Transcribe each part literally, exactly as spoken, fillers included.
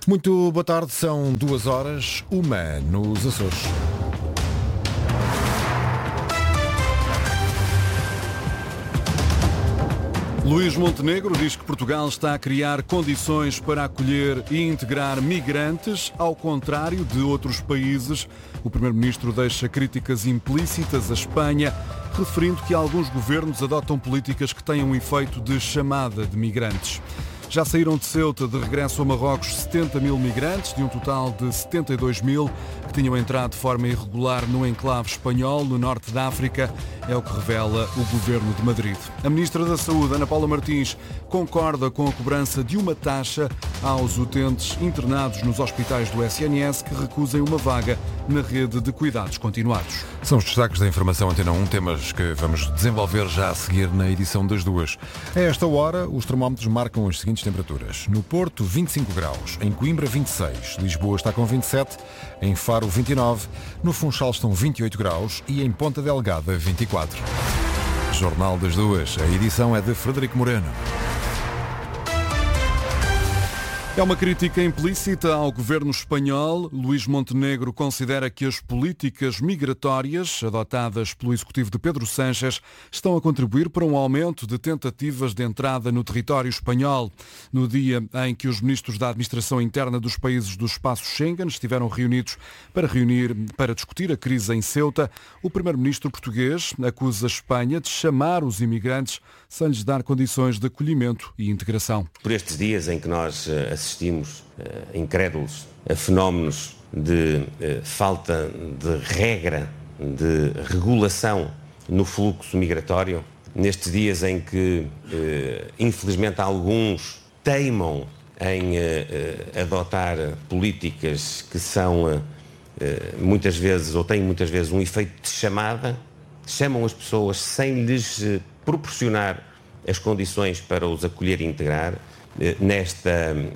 Muito boa tarde, são duas horas, uma nos Açores. Luís Montenegro diz que Portugal está a criar condições para acolher e integrar migrantes, ao contrário de outros países. O primeiro-ministro deixa críticas implícitas à Espanha, referindo que alguns governos adotam políticas que têm um efeito de chamada de migrantes. Já saíram de Ceuta de regresso a Marrocos setenta mil migrantes, de um total de setenta e dois mil que tinham entrado de forma irregular no enclave espanhol, no norte da África, é o que revela o Governo de Madrid. A Ministra da Saúde, Ana Paula Martins, concorda com a cobrança de uma taxa aos utentes internados nos hospitais do S N S que recusem uma vaga na rede de cuidados continuados. São os destaques da Informação Antena um, temas que vamos desenvolver já a seguir na edição das duas. A esta hora, os termómetros marcam as seguintes temperaturas. No Porto, vinte e cinco graus. Em Coimbra, vinte e seis. Lisboa está com vinte e sete. Em Faro, vinte e nove. No Funchal estão vinte e oito graus. E em Ponta Delgada, vinte e quatro. Jornal das Duas. A edição é de Frederico Moreno. É uma crítica implícita ao governo espanhol. Luís Montenegro considera que as políticas migratórias adotadas pelo executivo de Pedro Sánchez estão a contribuir para um aumento de tentativas de entrada no território espanhol. No dia em que os ministros da Administração Interna dos países do espaço Schengen estiveram reunidos para, reunir, para discutir a crise em Ceuta, o primeiro-ministro português acusa a Espanha de chamar os imigrantes sem lhes dar condições de acolhimento e integração. Por estes dias em que nós assistimos, uh, incrédulos, a fenómenos de uh, falta de regra, de regulação no fluxo migratório, nestes dias em que, uh, infelizmente, alguns teimam em uh, uh, adotar políticas que são, uh, uh, muitas vezes, ou têm muitas vezes um efeito de chamada, chamam as pessoas sem lhes uh, proporcionar as condições para os acolher e integrar. Nesta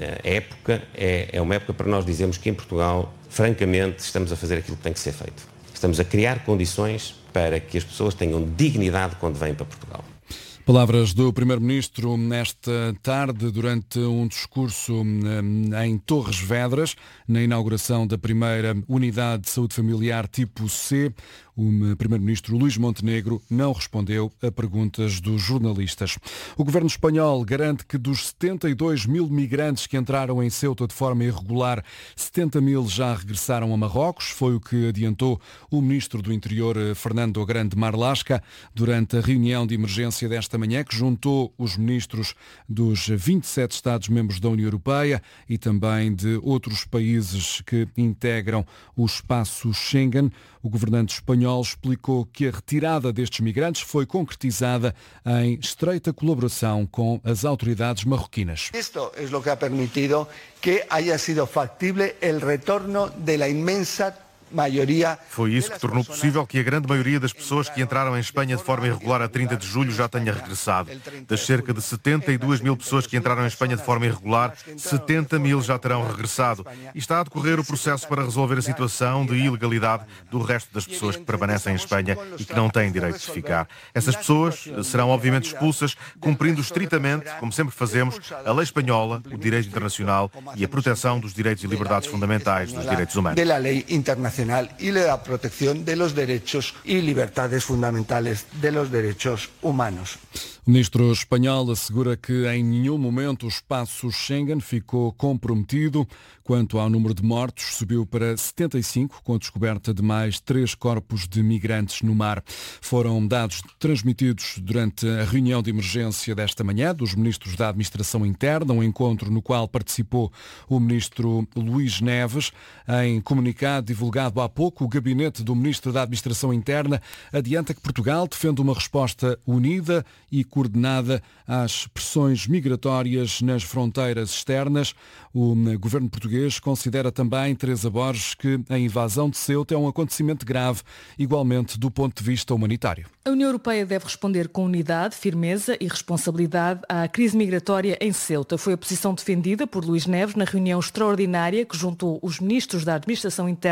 época, é, é uma época para nós dizermos que em Portugal, francamente, estamos a fazer aquilo que tem que ser feito. Estamos a criar condições para que as pessoas tenham dignidade quando vêm para Portugal. Palavras do primeiro-ministro nesta tarde durante um discurso em Torres Vedras, na inauguração da primeira unidade de saúde familiar tipo C. O primeiro-ministro Luís Montenegro não respondeu a perguntas dos jornalistas. O governo espanhol garante que dos setenta e dois mil migrantes que entraram em Ceuta de forma irregular, setenta mil já regressaram a Marrocos. Foi o que adiantou o ministro do Interior, Fernando Grande Marlasca, durante a reunião de emergência desta manhã, que juntou os ministros dos vinte e sete Estados-membros da União Europeia e também de outros países que integram o espaço Schengen. O governante espanhol explicou que a retirada destes migrantes foi concretizada em estreita colaboração com as autoridades marroquinas. Isto é o que ha permitido que haya sido factible el retorno de la inmensa maioria. Foi isso que tornou possível que a grande maioria das pessoas que entraram em Espanha de forma irregular a trinta de julho já tenha regressado. Das cerca de setenta e duas mil pessoas que entraram em Espanha de forma irregular, setenta mil já terão regressado. E está a decorrer o processo para resolver a situação de ilegalidade do resto das pessoas que permanecem em Espanha e que não têm direito de ficar. Essas pessoas serão obviamente expulsas, cumprindo estritamente, como sempre fazemos, a lei espanhola, o direito internacional e a proteção dos direitos e liberdades fundamentais dos direitos humanos. Y la protección de los derechos y libertades fundamentales de los derechos humanos. O ministro espanhol assegura que em nenhum momento o espaço Schengen ficou comprometido. Quanto ao número de mortos, subiu para setenta e cinco, com a descoberta de mais três corpos de migrantes no mar. Foram dados transmitidos durante a reunião de emergência desta manhã dos ministros da Administração Interna, um encontro no qual participou o ministro Luís Neves. Em comunicado divulgado há pouco, o gabinete do ministro da Administração Interna adianta que Portugal defende uma resposta unida e coordenada às pressões migratórias nas fronteiras externas. O governo português considera também, Teresa Borges, que a invasão de Ceuta é um acontecimento grave, igualmente do ponto de vista humanitário. A União Europeia deve responder com unidade, firmeza e responsabilidade à crise migratória em Ceuta. Foi a posição defendida por Luís Neves na reunião extraordinária que juntou os ministros da Administração Interna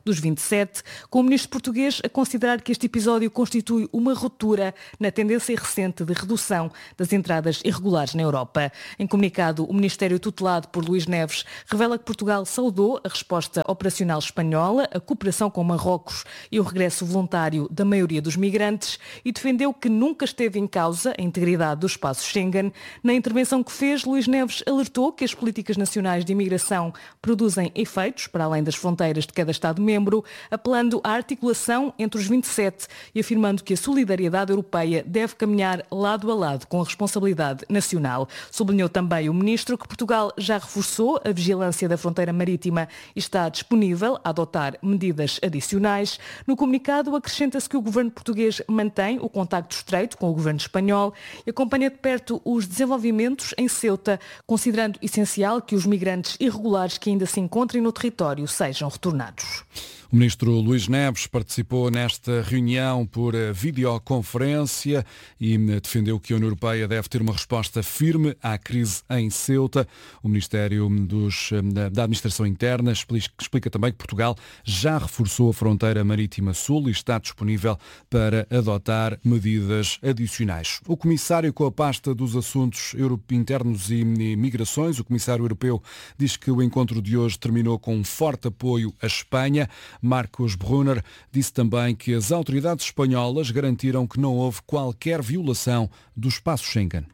dos vinte e sete, com o ministro português a considerar que este episódio constitui uma ruptura na tendência recente de redução das entradas irregulares na Europa. Em comunicado, o Ministério tutelado por Luís Neves revela que Portugal saudou a resposta operacional espanhola, a cooperação com Marrocos e o regresso voluntário da maioria dos migrantes e defendeu que nunca esteve em causa a integridade do espaço Schengen. Na intervenção que fez, Luís Neves alertou que as políticas nacionais de imigração produzem efeitos para além das fronteiras de cada Estado-membro, apelando à articulação entre os vinte e sete e afirmando que a solidariedade europeia deve caminhar lado a lado com a responsabilidade nacional. Sublinhou também o ministro que Portugal já reforçou a vigilância da fronteira marítima e está disponível a adotar medidas adicionais. No comunicado, acrescenta-se que o governo português mantém o contacto estreito com o governo espanhol e acompanha de perto os desenvolvimentos em Ceuta, considerando essencial que os migrantes irregulares que ainda se encontrem no território sejam retornados. O ministro Luís Neves participou nesta reunião por videoconferência e defendeu que a União Europeia deve ter uma resposta firme à crise em Ceuta. O Ministério dos, da Administração Interna explica também que Portugal já reforçou a fronteira marítima sul e está disponível para adotar medidas adicionais. O comissário com a pasta dos assuntos internos e migrações, o comissário europeu, diz que o encontro de hoje terminou com um forte apoio à Espanha. Marcos Brunner disse também que as autoridades espanholas garantiram que não houve qualquer violação do espaço Schengen.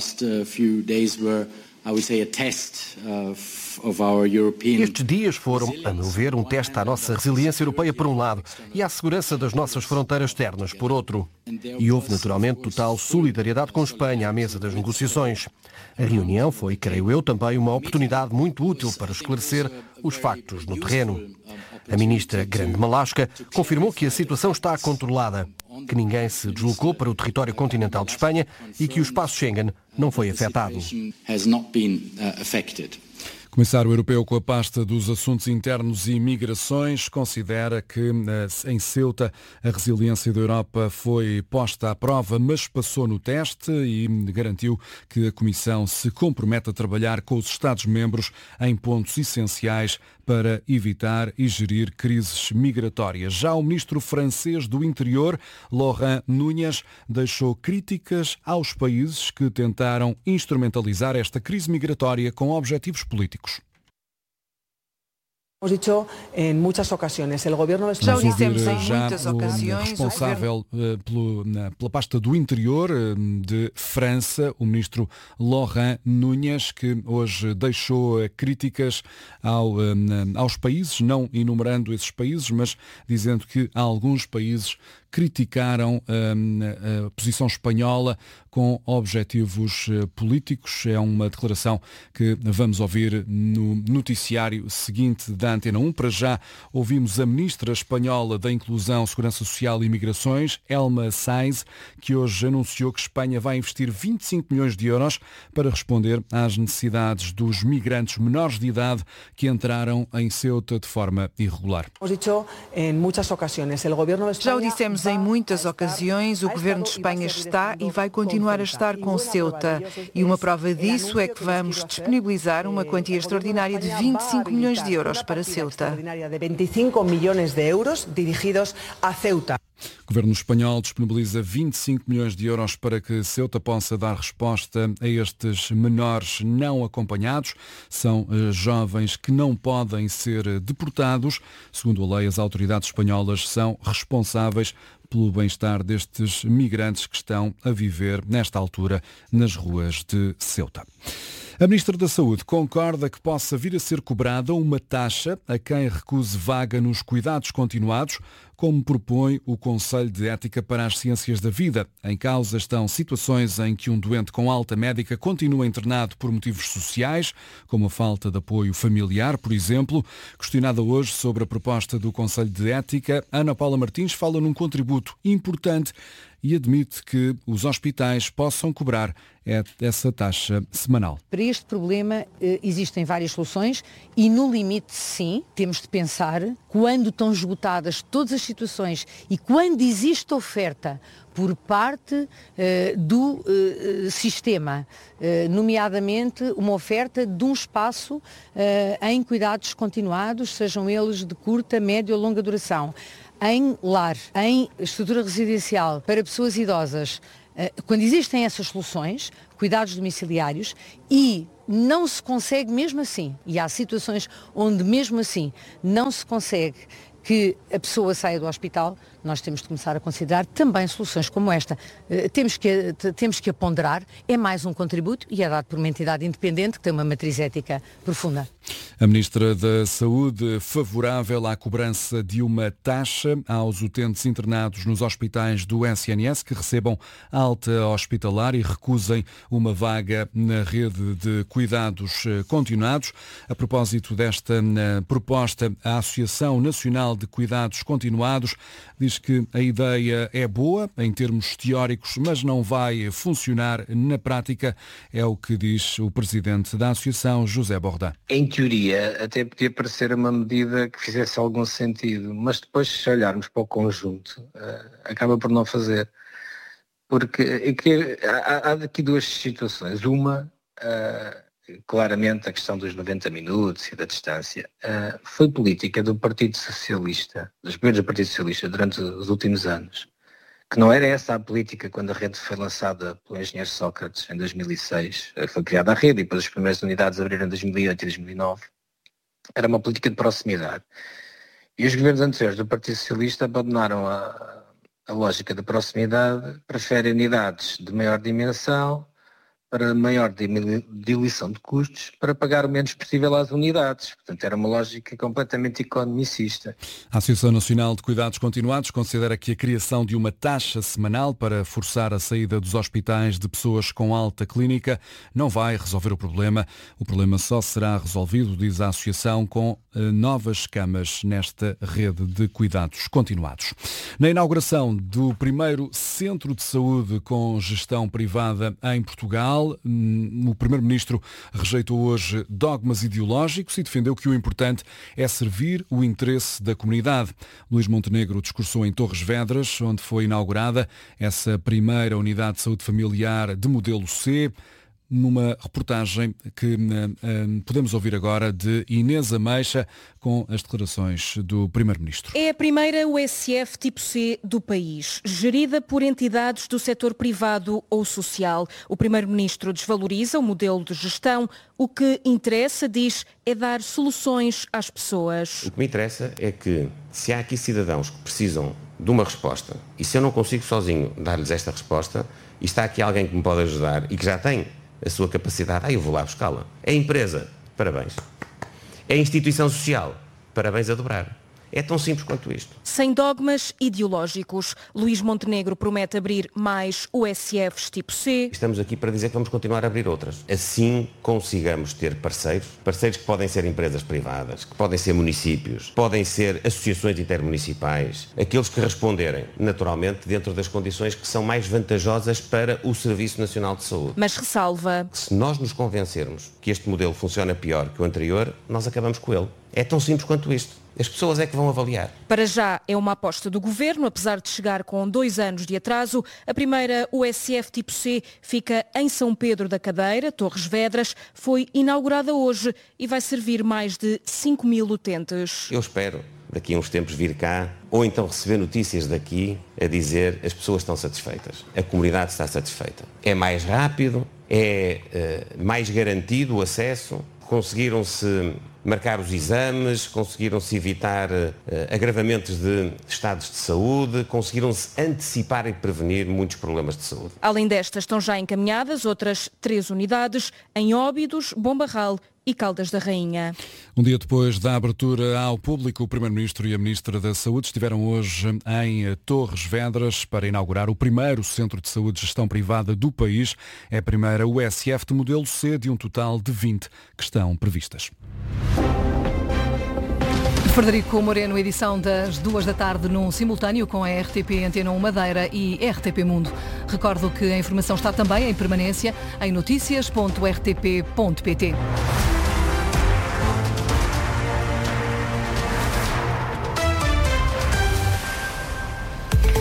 Estes dias foram, a meu ver, um teste à nossa resiliência europeia por um lado e à segurança das nossas fronteiras externas por outro. E houve naturalmente total solidariedade com Espanha à mesa das negociações. A reunião foi, creio eu, também uma oportunidade muito útil para esclarecer os factos no terreno. A ministra Grande Malasca confirmou que a situação está controlada, que ninguém se deslocou para o território continental de Espanha e que o espaço Schengen não foi afetado. O comissário europeu com a pasta dos assuntos internos e migrações considera que em Ceuta a resiliência da Europa foi posta à prova, mas passou no teste e garantiu que a Comissão se compromete a trabalhar com os Estados-membros em pontos essenciais para evitar e gerir crises migratórias. Já o ministro francês do Interior, Laurent Nunez, deixou críticas aos países que tentaram instrumentalizar esta crise migratória com objetivos políticos. Já o dissemos em muitas ocasiões. O responsável governo... pelo, na, pela pasta do Interior de França, o ministro Laurent Nunez, que hoje deixou críticas ao, aos países, não enumerando esses países, mas dizendo que alguns países criticaram hum, a posição espanhola com objetivos políticos. É uma declaração que vamos ouvir no noticiário seguinte da Antena um. Para já ouvimos a ministra espanhola da Inclusão, Segurança Social e Imigrações, Elma Sainz, que hoje anunciou que Espanha vai investir vinte e cinco milhões de euros para responder às necessidades dos migrantes menores de idade que entraram em Ceuta de forma irregular. Já o dissemos em muitas ocasiões, o governo de Espanha está e vai continuar a estar com Ceuta. E uma prova disso é que vamos disponibilizar uma quantia extraordinária de vinte e cinco milhões de euros para Ceuta. O governo espanhol disponibiliza vinte e cinco milhões de euros para que Ceuta possa dar resposta a estes menores não acompanhados. São uh, jovens que não podem ser deportados. Segundo a lei, as autoridades espanholas são responsáveis pelo bem-estar destes migrantes que estão a viver, nesta altura, nas ruas de Ceuta. A Ministra da Saúde concorda que possa vir a ser cobrada uma taxa a quem recuse vaga nos cuidados continuados, como propõe o Conselho de Ética para as Ciências da Vida. Em causa estão situações em que um doente com alta médica continua internado por motivos sociais, como a falta de apoio familiar, por exemplo. Questionada hoje sobre a proposta do Conselho de Ética, Ana Paula Martins fala num contributo importante e admite que os hospitais possam cobrar essa taxa semanal. Para este problema existem várias soluções e, no limite, sim, temos de pensar, quando estão esgotadas todas as situações e quando existe oferta por parte eh, do eh, sistema, eh, nomeadamente uma oferta de um espaço eh, em cuidados continuados, sejam eles de curta, média ou longa duração, em lar, em estrutura residencial para pessoas idosas, eh, quando existem essas soluções, cuidados domiciliários, e não se consegue mesmo assim, e há situações onde mesmo assim não se consegue que a pessoa saia do hospital, nós temos de começar a considerar também soluções como esta. Uh, temos que, temos que a ponderar, é mais um contributo e é dado por uma entidade independente que tem uma matriz ética profunda. A Ministra da Saúde favorável à cobrança de uma taxa aos utentes internados nos hospitais do S N S que recebam alta hospitalar e recusem uma vaga na rede de cuidados continuados. A propósito desta proposta, a Associação Nacional de Cuidados Continuados diz que a ideia é boa em termos teóricos, mas não vai funcionar na prática, é o que diz o presidente da Associação, José Bordá. Em teoria, até podia parecer uma medida que fizesse algum sentido, mas depois, se olharmos para o conjunto, uh, acaba por não fazer. Porque é há, há aqui duas situações. Uma, uh, claramente, a questão dos noventa minutos e da distância, uh, foi política do Partido Socialista, dos governos do Partido Socialista durante os últimos anos, que não era essa a política quando a rede foi lançada pelo engenheiro Sócrates em dois mil e seis, foi criada a rede e depois as primeiras unidades abriram em dois mil e oito e dois mil e nove. Era uma política de proximidade. E os governos anteriores do Partido Socialista abandonaram a, a lógica da proximidade, preferem unidades de maior dimensão, para maior diluição de custos, para pagar o menos possível às unidades. Portanto, era uma lógica completamente economicista. A Associação Nacional de Cuidados Continuados considera que a criação de uma taxa semanal para forçar a saída dos hospitais de pessoas com alta clínica não vai resolver o problema. O problema só será resolvido, diz a Associação, com novas camas nesta rede de cuidados continuados. Na inauguração do primeiro centro de saúde com gestão privada em Portugal, o Primeiro-Ministro rejeitou hoje dogmas ideológicos e defendeu que o importante é servir o interesse da comunidade. Luís Montenegro discursou em Torres Vedras, onde foi inaugurada essa primeira unidade de saúde familiar de modelo C, numa reportagem que uh, podemos ouvir agora de Inês Ameixa com as declarações do Primeiro-Ministro. É a primeira U S F tipo C do país, gerida por entidades do setor privado ou social. O Primeiro-Ministro desvaloriza o modelo de gestão. O que interessa, diz, é dar soluções às pessoas. O que me interessa é que, se há aqui cidadãos que precisam de uma resposta, e se eu não consigo sozinho dar-lhes esta resposta, e está aqui alguém que me pode ajudar e que já tem a sua capacidade, ah, eu vou lá buscá-la. É empresa, parabéns. É instituição social, parabéns a dobrar. É tão simples quanto isto. Sem dogmas ideológicos, Luís Montenegro promete abrir mais U S Fs tipo C. Estamos aqui para dizer que vamos continuar a abrir outras. Assim consigamos ter parceiros, parceiros que podem ser empresas privadas, que podem ser municípios, podem ser associações intermunicipais, aqueles que responderem, naturalmente, dentro das condições que são mais vantajosas para o Serviço Nacional de Saúde. Mas ressalva: se nós nos convencermos que este modelo funciona pior que o anterior, nós acabamos com ele. É tão simples quanto isto. As pessoas é que vão avaliar. Para já é uma aposta do Governo, apesar de chegar com dois anos de atraso. A primeira U S F tipo C fica em São Pedro da Cadeira, Torres Vedras. Foi inaugurada hoje e vai servir mais de cinco mil utentes. Eu espero, daqui a uns tempos, vir cá, ou então receber notícias daqui a dizer as pessoas estão satisfeitas, a comunidade está satisfeita. É mais rápido, é uh, mais garantido o acesso, conseguiram-se marcar os exames, conseguiram-se evitar uh, agravamentos de estados de saúde, conseguiram-se antecipar e prevenir muitos problemas de saúde. Além destas, estão já encaminhadas outras três unidades em Óbidos, Bom Barral e Caldas da Rainha. Um dia depois da abertura ao público, o Primeiro-Ministro e a Ministra da Saúde estiveram hoje em Torres Vedras para inaugurar o primeiro centro de saúde de gestão privada do país. É a primeira U S F de modelo C de um total de vinte que estão previstas. Frederico Moreno, edição das duas da tarde num simultâneo com a R T P Antena um Madeira e R T P Mundo. Recordo que a informação está também em permanência em notícias ponto r t p ponto p t.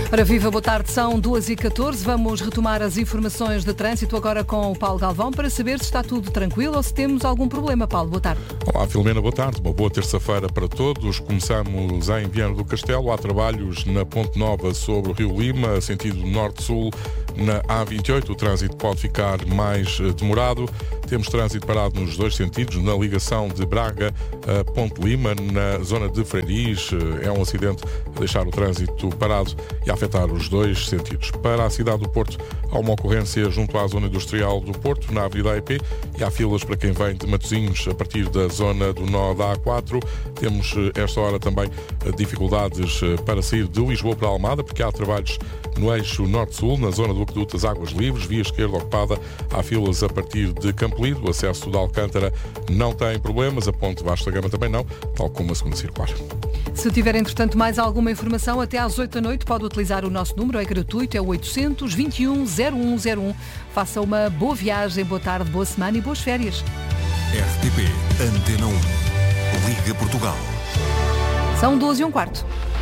Para Viva, boa tarde, são duas e catorze. Vamos retomar as informações de trânsito agora com o Paulo Galvão para saber se está tudo tranquilo ou se temos algum problema. Paulo, boa tarde. Olá, Filomena, boa tarde. Uma boa terça-feira para todos. Começamos em Viana do Castelo. Há trabalhos na Ponte Nova sobre o Rio Lima, sentido norte-sul. Na A vinte e oito o trânsito pode ficar mais demorado. Temos trânsito parado nos dois sentidos, na ligação de Braga a Ponte Lima, na zona de Freiris. É um acidente a deixar o trânsito parado e a afetar os dois sentidos. Para a cidade do Porto, há uma ocorrência junto à zona industrial do Porto, na Avenida A E P, e há filas para quem vem de Matosinhos a partir da zona do nó da A quatro. Temos, esta hora, também dificuldades para sair de Lisboa para Almada, porque há trabalhos no eixo norte-sul, na zona do Aqueduto das Águas Livres, via esquerda ocupada. Há filas a partir de Campolide. O acesso de Alcântara não tem problemas, a ponte Vasco da Gama também não, tal como a segunda circular. Se tiver, entretanto, mais alguma informação, até às oito da noite pode utilizar o nosso número, é gratuito, é o oitocentos, vinte e um, zero um zero um. Faça uma boa viagem, boa tarde, boa semana e boas férias. R T P Antena um. Liga Portugal. São doze e um quarto.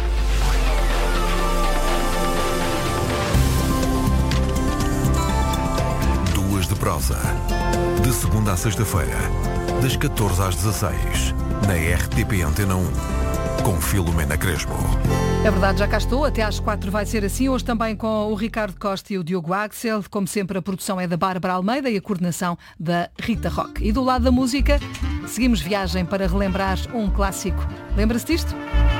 Duas de prosa. De segunda à sexta-feira, das catorze às dezasseis, na R T P Antena um, com Filomena Crespo. É verdade, já cá estou, até às quatro vai ser assim, hoje também com o Ricardo Costa e o Diogo Axel. Como sempre, a produção é da Bárbara Almeida e a coordenação da Rita Roque. E do lado da música, seguimos viagem para relembrar um clássico. Lembra-se disto?